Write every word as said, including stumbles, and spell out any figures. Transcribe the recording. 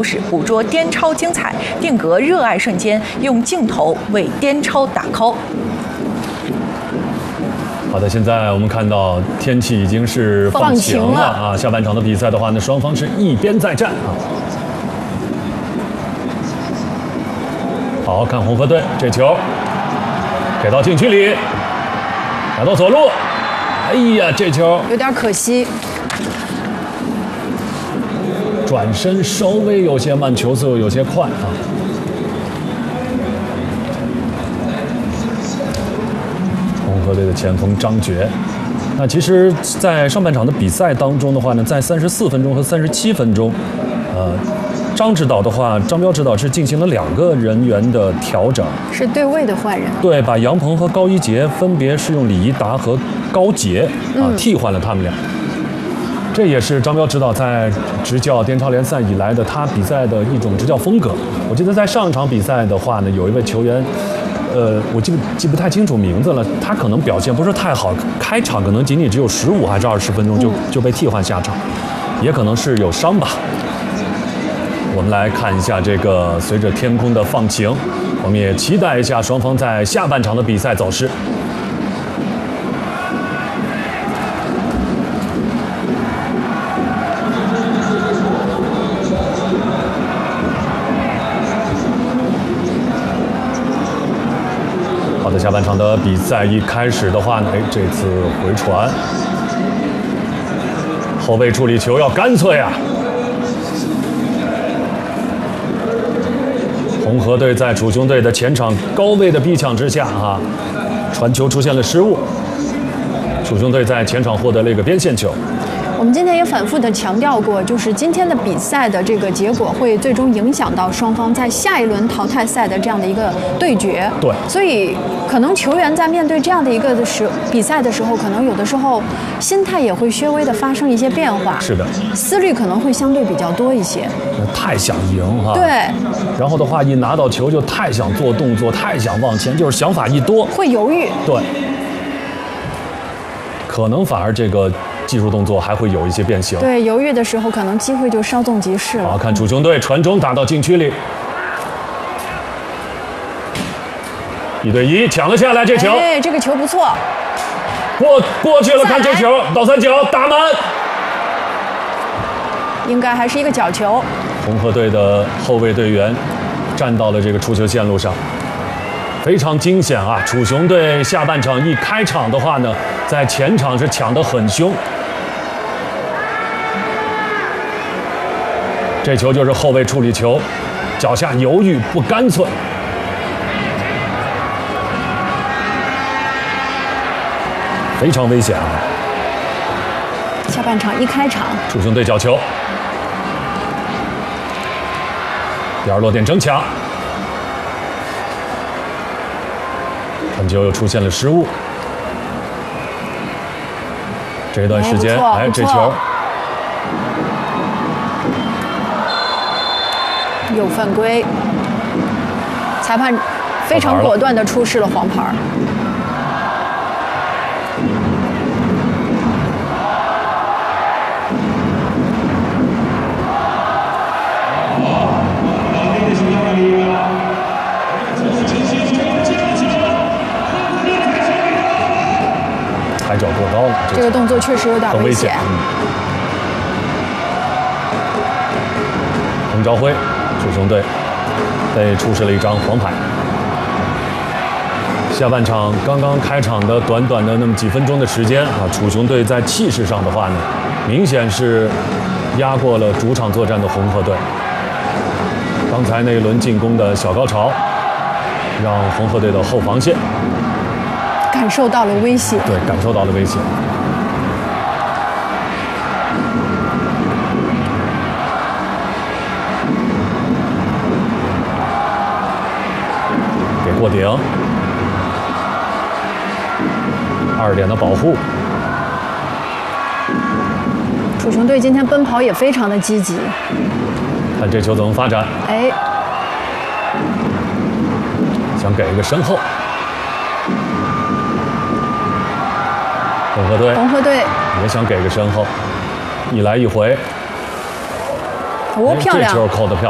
故事，捕捉滇超精彩，定格热爱瞬间，用镜头为滇超打 call。 好的，现在我们看到天气已经是放晴了啊。下半场的比赛的话呢，双方是一边再战啊。好看红河队这球给到禁区里，打到左路，哎呀，这球有点可惜。 转身稍微有些慢，球速有些快啊。红河队的前锋张觉，那其实，在上半场的比赛当中的话呢，在三十四分钟和三十七分钟，呃，张指导的话，张彪指导是进行了两个人员的调整， 是对位的换人， 对，把杨鹏和高一杰分别是用李一达和高杰啊、嗯、替换了他们俩。这也是张彪指导在执教滇超联赛以来的他比赛的一种执教风格。我记得在上一场比赛的话呢，有一位球员，呃，我记不记不太清楚名字了，他可能表现不是太好，开场可能仅仅只有十五还是二十分钟就就被替换下场，也可能是有伤吧。我们来看一下这个随着天空的放晴，我们也期待一下双方在下半场的比赛走势。好的，下半场的比赛一开始的话呢，哎，这次回传，后卫处理球要干脆啊。红河队在楚雄队的前场高位的逼抢之下啊，传球出现了失误，楚雄队在前场获得了一个边线球。 我们今天也反复的强调过，就是今天的比赛的这个结果会最终影响到双方在下一轮淘汰赛的这样的一个对决。 对， 所以可能球员在面对这样的一个的时比赛的时候，可能有的时候心态也会稍微的发生一些变化。 是的， 思虑可能会相对比较多一些。 太想赢哈。 对。 然后的话，一拿到球就太想做动作，太想往前，就是想法一多， 会犹豫。 对。可能反而这个技术动作还会有一些变形。 对，犹豫的时候可能机会就稍纵即逝了。 好看楚雄队传中打到禁区里，一对一抢了下来，这球， 哎，这个球不错， 过过去了，看这球倒三角打门， 应该还是一个角球。 红河队的后卫队员站到了这个出球线路上，非常惊险啊！楚雄队下半场一开场的话呢，在前场是抢得很凶。这球就是后卫处理球，脚下犹豫不干脆，非常危险啊！ 下半场一开场， 楚雄队角球，第二落点争抢。传球又出现了失误，这段时间，哎，这球有犯规，裁判非常果断地出示了黄牌。 抬脚过高了， 这个动作确实有点危险。 嗯、洪朝辉，楚雄队被出示了一张黄牌。下半场刚刚开场的短短的那么几分钟的时间啊，楚雄队在气势上的话呢，明显是压过了主场作战的红河队。刚才那一轮进攻的小高潮，让红河队的后防线感受到了威胁， 对，感受到了威胁。给过顶，二点的保护。 楚雄队今天奔跑也非常的积极， 看这球怎么发展。 哎， 想给一个身后。红河队， 红河队也想给个身后，一来一回， 哦，漂亮， 这球扣得漂亮。